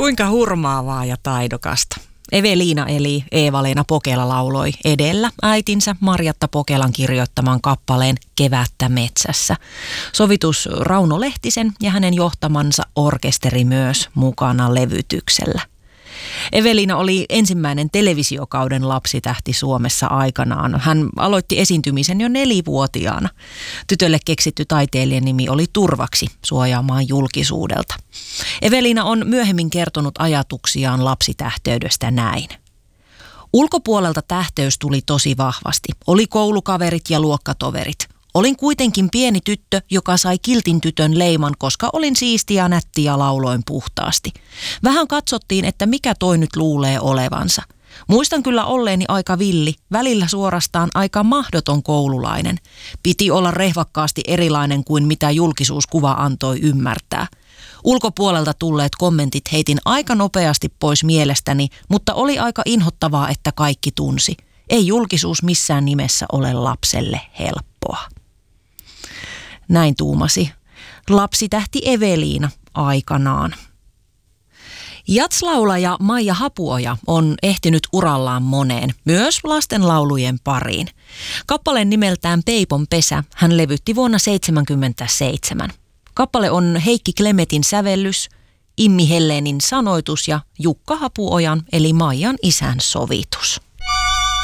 Kuinka hurmaavaa ja taidokasta. Eveliina eli Eeva-Leena Pokela lauloi edellä äitinsä Marjatta Pokelan kirjoittaman kappaleen Kevättä metsässä. Sovitus Rauno Lehtisen ja hänen johtamansa orkesteri myös mukana levytyksellä. Eveliina oli ensimmäinen televisiokauden lapsitähti Suomessa aikanaan. Hän aloitti esiintymisen jo 4-vuotiaana. Tytölle keksitty taiteilijan nimi oli Turvaksi suojaamaan julkisuudelta. Eveliina on myöhemmin kertonut ajatuksiaan lapsitähteydestä näin. Ulkopuolelta tähteys tuli tosi vahvasti. Oli koulukaverit ja luokkatoverit. Olin kuitenkin pieni tyttö, joka sai kiltin tytön leiman, koska olin siisti ja nätti ja lauloin puhtaasti. Vähän katsottiin, että mikä toi nyt luulee olevansa. Muistan kyllä olleeni aika villi, välillä suorastaan aika mahdoton koululainen. Piti olla rehvakkaasti erilainen kuin mitä julkisuuskuva antoi ymmärtää. Ulkopuolelta tulleet kommentit heitin aika nopeasti pois mielestäni, mutta oli aika inhottavaa, että kaikki tunsi. Ei julkisuus missään nimessä ole lapselle helppoa. Näin tuumasi lapsitähti Eveliina aikanaan. Jatslaulaja Maija Hapuoja on ehtinyt urallaan moneen, myös lastenlaulujen pariin. Kappaleen nimeltään Peipon pesä hän levytti vuonna 1977. Kappale on Heikki Klemetin sävellys, Immi Helleenin sanoitus ja Jukka Hapuojan eli Maijan isän sovitus.